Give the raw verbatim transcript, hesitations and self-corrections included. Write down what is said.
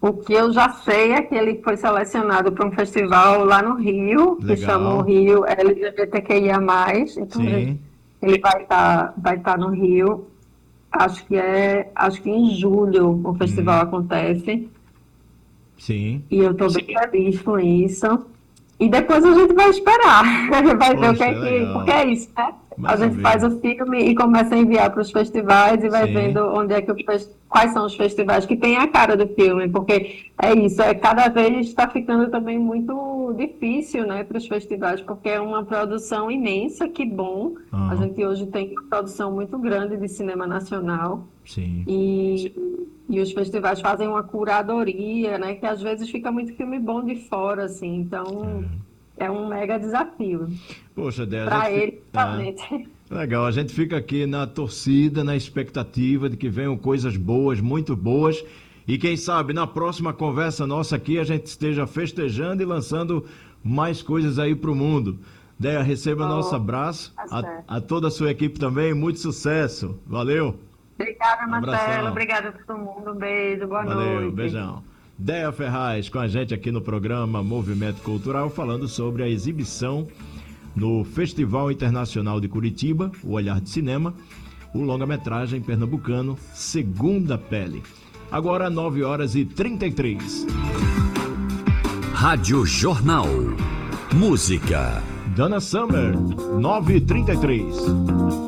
O que eu já sei é que ele foi selecionado para um festival lá no Rio, que chama o Legal. Rio L G B T Q I A mais. Então, ele Sim, ele vai estar vai tá no Rio. Acho que é, acho que em julho o festival hum, acontece. sim. E eu estou bem feliz com isso. E depois a gente vai esperar, vai ver o que Poxa, é que. Porque legal. é isso, né? A gente faz Maravilha. o filme e começa a enviar para os festivais e vai vendo Sim. onde é que o fes- quais são os festivais que têm a cara do filme, porque é isso, é cada vez está ficando também muito difícil, né, para os festivais, porque é uma produção imensa, que bom. A Aham, gente hoje tem uma produção muito grande de cinema nacional. sim. E, e os festivais fazem uma curadoria, né? Que às vezes fica muito filme bom de fora, assim. Então, é um mega desafio Poxa, Dé, a gente para fica. ele, É, principalmente. legal, a gente fica aqui na torcida, na expectativa de que venham coisas boas, muito boas. E quem sabe na próxima conversa nossa aqui a gente esteja festejando e lançando mais coisas aí pro mundo. Déia, receba nosso Oh, abraço, tá a, certo. a toda a sua equipe também, muito sucesso. Valeu, Obrigada, Marcelo. abração. Obrigada a todo mundo. Um beijo, boa Valeu, noite. beijão. Déia Ferraz com a gente aqui no programa Movimento Cultural, falando sobre a exibição no Festival Internacional de Curitiba, o Olhar de Cinema, o longa-metragem pernambucano Segunda Pele. Agora nove horas e trinta e três. Rádio Jornal. Música. Dana Summer, nove e trinta e três.